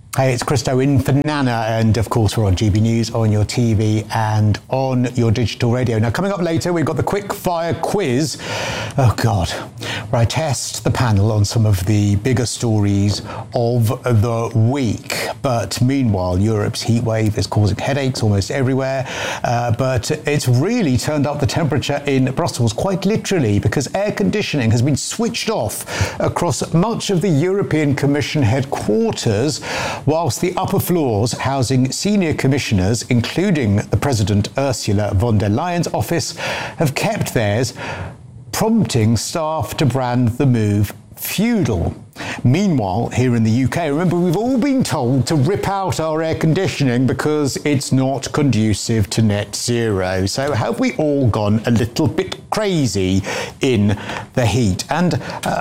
Hey, it's Christo in for Nana, and of course we're on GB News, on your TV and on your digital radio. Now, coming up later, we've got the quick fire quiz, oh God, where I test the panel on some of the bigger stories of the week. But meanwhile, Europe's heat wave is causing headaches almost everywhere, but it's really turned up the temperature in Brussels, quite literally, because air conditioning has been switched off across much of the European Commission headquarters, whilst the upper floors housing senior commissioners, including the President Ursula von der Leyen's office, have kept theirs, prompting staff to brand the move feudal. Meanwhile, here in the UK, remember, we've all been told to rip out our air conditioning because it's not conducive to net zero. So have we all gone a little bit crazy in the heat? And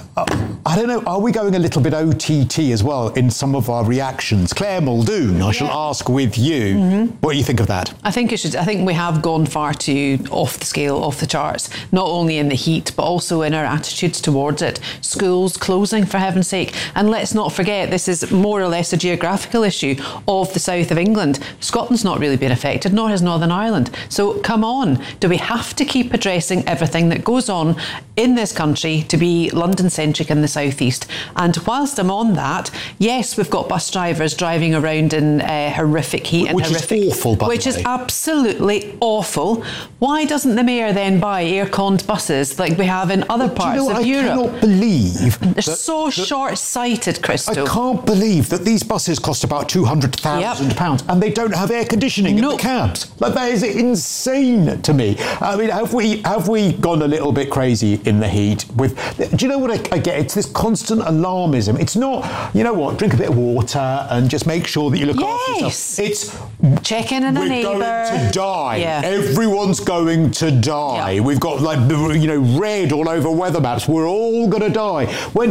I don't know, are we going a little bit OTT as well in some of our reactions? Claire Muldoon, I shall ask with you. Mm-hmm. What do you think of that? I think we have gone far too off the scale, off the charts, not only in the heat, but also in our attitudes towards it. Schools closing, for heaven's sake. And let's not forget, this is more or less a geographical issue of the south of England. Scotland's not really been affected, nor has Northern Ireland. So come on, do we have to keep addressing everything that goes on in this country to be London-centric in the southeast? And whilst I'm on that, yes, we've got bus drivers driving around in horrific heat, which is awful, by the way. Which is absolutely awful. Why doesn't the mayor then buy air-conned buses like we have in other parts of Europe? I cannot believe they're so short-sighted, Christo. I can't believe that these buses cost about £200,000 and they don't have air conditioning in the cabs. Like, that is insane to me. I mean, have we gone a little bit crazy in the heat? Do you know what I get? It's this constant alarmism. It's not, you know what, drink a bit of water and just make sure that you look after yourself. It's check in on a neighbour. We're going to die. Yeah. Everyone's going to die. Yeah. We've got, like, red all over weather maps. We're all going to die. When,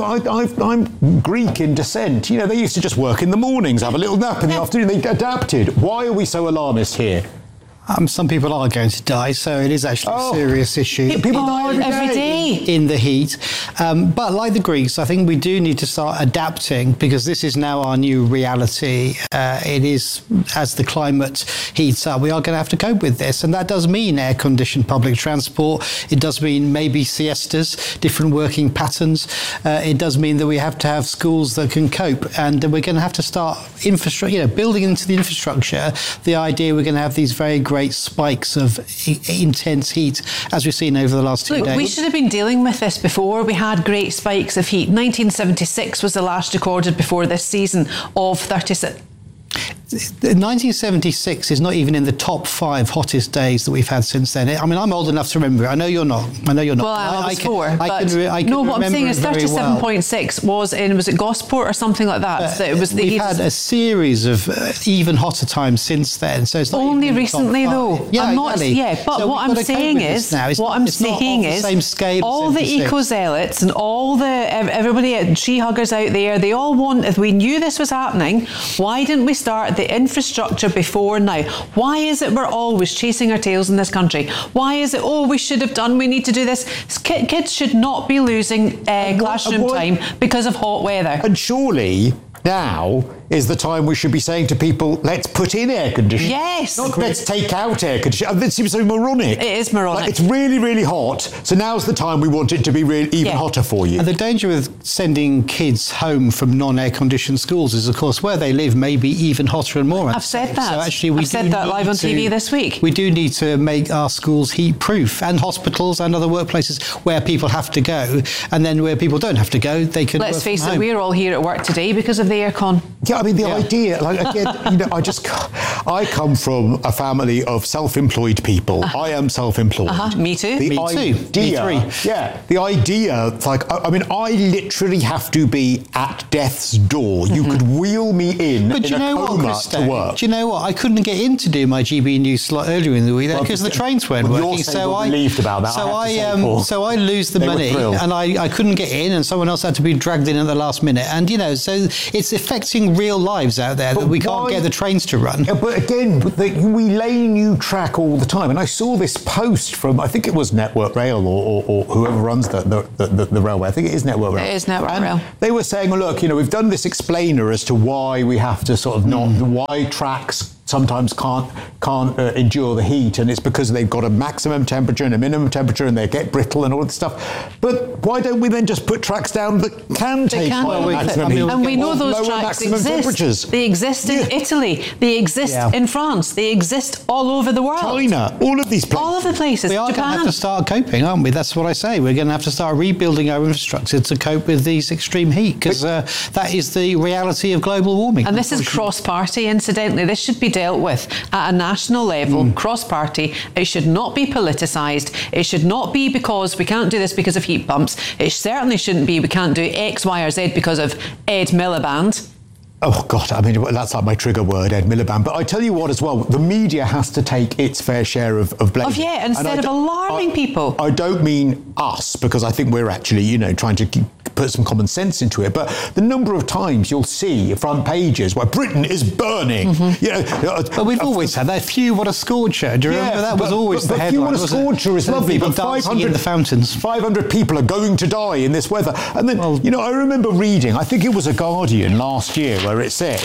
I'm Greek in descent. They used to just work in the mornings, have a little nap in the afternoon. They adapted. Why are we so alarmist here? Some people are going to die, so it is actually a serious issue. People die every day in the heat. But like the Greeks, I think we do need to start adapting, because this is now our new reality. It is, as the climate heats up, we are going to have to cope with this. And that does mean air-conditioned public transport. It does mean maybe siestas, different working patterns. It does mean that we have to have schools that can cope. And we're going to have to start building into the infrastructure the idea we're going to have these very great spikes of intense heat, as we've seen over the last 2 days. We should have been dealing with this before. We had great spikes of heat. 1976 was the last recorded before this season of 36. 1976 is not even in the top 5 hottest days that we've had since then. I mean, I'm old enough to remember it. I know you're not. Well, I was 4. What I'm saying is 37.6 was it Gosport or something like that? We've had a series of even hotter times since then. So it's not only recently, though. Yeah, exactly. But so what I'm saying is, all the eco-zealots and all everybody at tree huggers out there, they all want. If we knew this was happening, why didn't we start the infrastructure before now? Why is it we're always chasing our tails in this country? Why is it, we should have done, we need to do this? Kids should not be losing classroom time because of hot weather. And surely now is the time we should be saying to people, let's put in air conditioning. Yes. Not let's take out air conditioning. That seems so moronic. It is moronic. Like, it's really, really hot, so now's the time we want it to be even hotter for you. And the danger with sending kids home from non-air conditioned schools is, of course, where they live may be even hotter and more. I've said that. So actually, I've said that live on TV this week. We do need to make our schools heat-proof, and hospitals and other workplaces where people have to go, and then where people don't have to go, they can Let's face it, we're all here at work today because of the aircon. Yeah, I mean, the idea, like, again, I come from a family of self-employed people. I am self-employed. Me too. Me too. The idea, like, I mean, I literally have to be at death's door. You could wheel me in a coma to work. Do you know what? I couldn't get in to do my GB News slot earlier in the week because the trains weren't working. So I relieved about that. So I lose the money, and I couldn't get in, and someone else had to be dragged in at the last minute. And so it's affecting real lives out there that we can't get the trains to run. But again, we lay new track all the time. And I saw this post from, I think it was Network Rail or whoever runs the railway. I think it is Network Rail. It is Network Rail. They were saying, well, look, we've done this explainer as to why we have to sort of why tracks sometimes can't endure the heat, and it's because they've got a maximum temperature and a minimum temperature, and they get brittle and all this stuff. But why don't we then just put tracks down that can take maximum heat? And we know those tracks exist. They exist in Italy. They exist in France. They exist all over the world. China. All of these places. All of the places. We are going to have to start coping, aren't we? That's what I say. We're going to have to start rebuilding our infrastructure to cope with these extreme heat, because that is the reality of global warming. And this is cross-party, incidentally. This should be dealt with at a national level, cross-party. It should not be politicised. It should not be because we can't do this because of heat pumps. It certainly shouldn't be we can't do X, Y or Z because of Ed Miliband. Oh, God, I mean, that's like my trigger word, Ed Miliband. But I tell you what as well, the media has to take its fair share of blame. Instead of alarming people. I don't mean us, because I think we're actually, trying to put some common sense into it. But the number of times you'll see front pages where Britain is burning. But we've always had that. Phew, what a scorcher. Do you remember that was always the headline? Phew, what a scorcher is lovely. People dancing in the fountains. 500 people are going to die in this weather. And then, I remember reading, I think it was a Guardian last year, where it said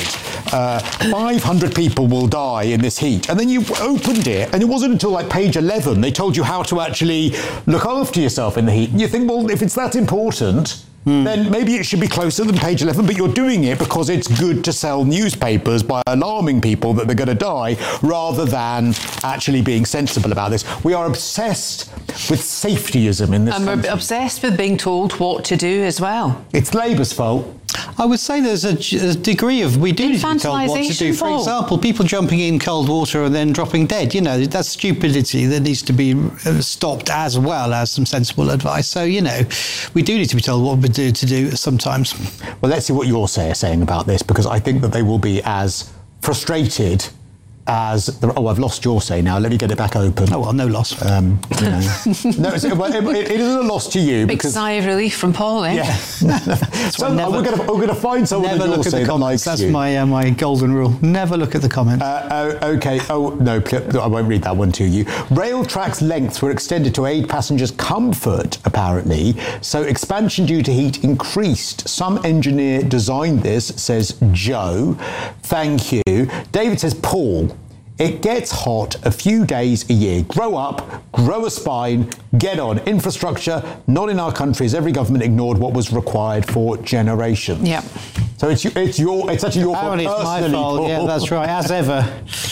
500 people will die in this heat. And then you opened it, and it wasn't until like page 11 they told you how to actually look after yourself in the heat. And you think, well, if it's that important, then maybe it should be closer than page 11, but you're doing it because it's good to sell newspapers by alarming people that they're going to die, rather than actually being sensible about this. We are obsessed with safetyism in this country. And we're obsessed with being told what to do as well. It's Labour's fault. I would say there's a degree of, we do need to be told what to do. For example, people jumping in cold water and then dropping dead. That's stupidity that needs to be stopped, as well as some sensible advice. So, we do need to be told what we do to do sometimes. Well, let's see what you're saying about this, because I think that they will be as frustrated as... I've lost your say now. Let me get it back open. Oh, well, no loss. No, it isn't a loss to you. Big sigh of relief from Paul, eh? Yeah. So we're going to find someone never look at the comments. That's my golden rule. Never look at the comments. OK. Oh, no, I won't read that one to you. Rail tracks' lengths were extended to aid passengers' comfort, apparently. So expansion due to heat increased. Some engineer designed this, says Joe. Thank you. David says, Paul, it gets hot a few days a year. Grow up, grow a spine, get on. Infrastructure, not in our country, as every government ignored what was required for generations. Yeah. So it's actually your fault. Apparently it's my fault. Yeah, that's right. As ever.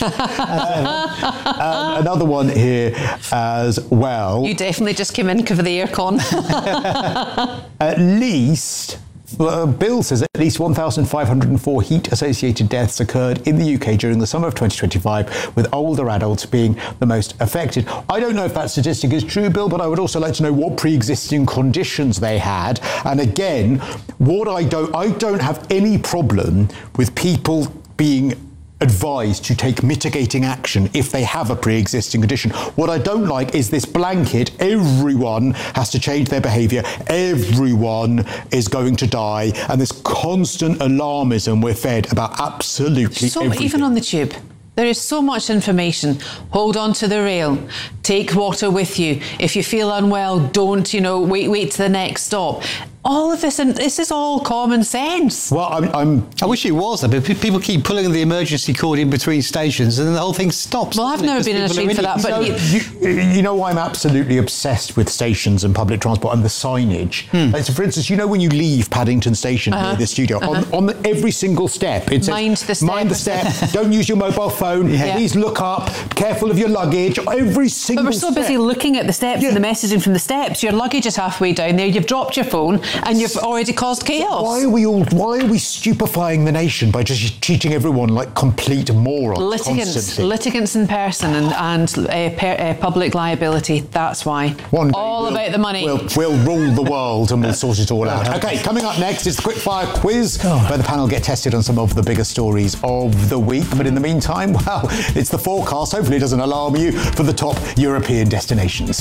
Another one here as well. You definitely just came in for the aircon. At least... Bill says at least 1,504 heat-associated deaths occurred in the UK during the summer of 2025, with older adults being the most affected. I don't know if that statistic is true, Bill, but I would also like to know what pre-existing conditions they had. And again, I don't have any problem with people being advised to take mitigating action if they have a pre-existing condition. What I don't like is this blanket, everyone has to change their behaviour, everyone is going to die, and this constant alarmism we're fed about absolutely everything. Even on the tube. There is so much information. Hold on to the rail. Take water with you. If you feel unwell, don't, wait to the next stop. All of this, and this is all common sense. Well, I wish it was, but people keep pulling the emergency cord in between stations, and then the whole thing stops. Well, I've never been in a train for that, but I'm absolutely obsessed with stations and public transport and the signage. Like, so for instance, when you leave Paddington Station near the studio, on every single step, it says, mind the step, don't use your mobile phone, please look up, careful of your luggage, every single But we're so busy looking at the steps and the messaging from the steps. Your luggage is halfway down there, you've dropped your phone, and you've already caused chaos. Why are we stupefying the nation by just treating everyone like complete morons? Litigants in person and public liability. That's why. All about the money. We'll rule the world and we'll sort it all out. Okay, coming up next is the quickfire quiz, where the panel get tested on some of the bigger stories of the week. But in the meantime, it's the forecast. Hopefully it doesn't alarm you for the top European destinations.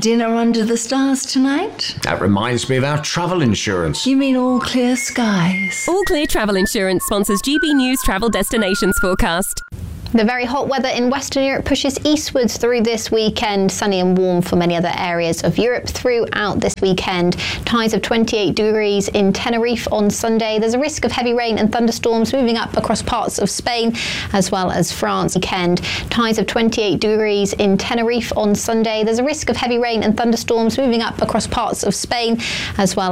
Dinner under the stars tonight? That reminds me of our travel insurance. You mean All Clear Skies? All Clear Travel Insurance sponsors GB News Travel Destinations forecast. The very hot weather in Western Europe pushes eastwards through this weekend. Sunny and warm for many other areas of Europe throughout this weekend. Highs of 28 degrees in Tenerife on Sunday. There's a risk of heavy rain and thunderstorms moving up across parts of Spain as well as France. Weekend. Highs of 28 degrees in Tenerife on Sunday. There's a risk of heavy rain and thunderstorms moving up across parts of Spain as well